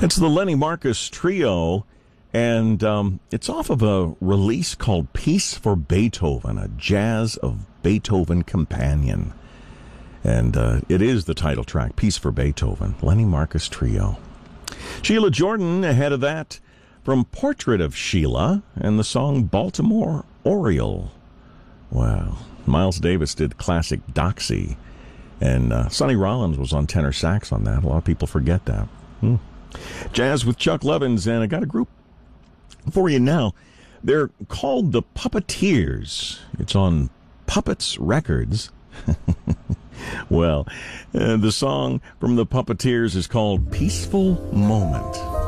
It's the Lenny Marcus Trio, and it's off of a release called Piece for Beethoven, a Jazz of Beethoven Companion. And it is the title track, Piece for Beethoven, Lenny Marcus Trio. Sheila Jordan, ahead of that, from Portrait of Sheila, and the song Baltimore Oriole. Wow. Miles Davis did classic Doxy, and Sonny Rollins was on tenor sax on that. A lot of people forget that. Jazz with Chuck Levins, and I got a group for you now. They're called the Puppeteers. It's on Puppets Records. Well, the song from the Puppeteers is called Peaceful Moment.